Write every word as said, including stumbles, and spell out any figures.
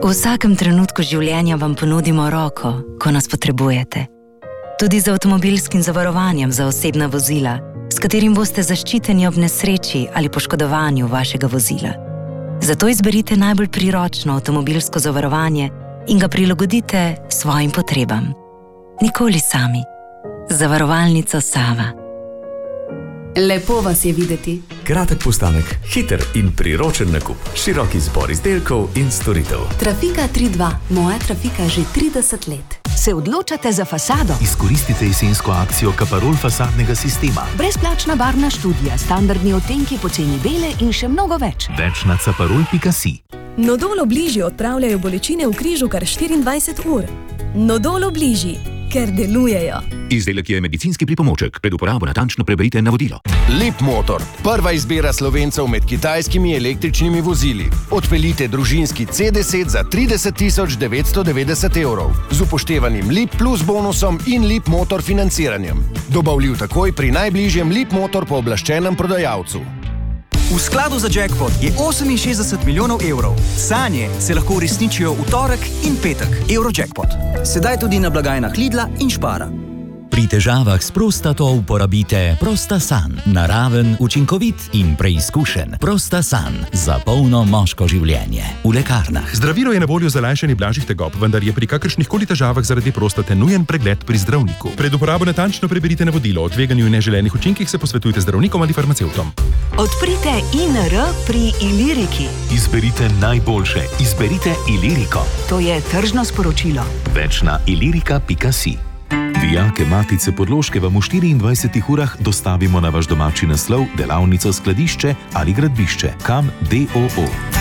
V vsakem trenutku življenja vam ponudimo roko, ko nas potrebujete. Tudi z avtomobilskim zavarovanjem za osebna vozila, s katerim boste zaščiteni ob nesreči ali poškodovanju vašega vozila. Zato izberite najbolj priročno avtomobilsko zavarovanje in ga prilagodite svojim potrebam. Nikoli sami. Zavarovalnica Sava. Lepo vas je videti. Kratek postanek, hiter in priročen nakup, širok izbor izdelkov in storitev. Trafika tri dva, moja Trafika že trideset let. Se odločate za fasado? Izkoristite jesensko akcijo Kaparol fasadnega sistema. Brezplačna barvna študija, standardni odtenki poceni bele in še mnogo več. Več na caparol pika si. Nodol Obliži odpravljajo bolečine v križu kar štiriindvajset ur. Nodol Obliži, ker delujejo. Izdelek je medicinski pripomoček. Pred uporabo natančno preberite navodilo. Leapmotor. Prva izbira Slovencev med kitajskimi električnimi vozili. Odpeljite družinski C deset za trideset tisoč devetsto devetdeset evrov z upoštevanim Leap Plus bonusom in Leapmotor financiranjem. Dobavljiv takoj pri najbližjem Leapmotor pooblaščenem prodajalcu. V skladu za jackpot je oseminšestdeset milijonov evrov. Sanje se lahko uresničijo v torek in petek. Eurojackpot. Sedaj tudi na blagajnah Lidla in Spara. Pri težavah s prostato uporabite Prostasan. Naraven, učinkovit in preizkušen. Prostasan za polno moško življenje. V lekarnah. Zdravilo je na voljo za lajšanje blažjih tegob, vendar je pri kakršnihkoli težavah zaradi prostate nujen pregled pri zdravniku. Pred uporabo natančno preberite navodilo. O tveganju in neželenih učinkih se posvetujte z zdravnikom ali farmacevtom. Odprite I N R pri Iliriki. Izberite najboljše. Izberite Iliriko. To je tržno sporočilo. Več na ilirika pika si. Vijake Matice Podloške vam v štiriindvajsetih urah dostavimo na vaš domači naslov, delavnico, skladišče ali gradbišče. Kam D O O.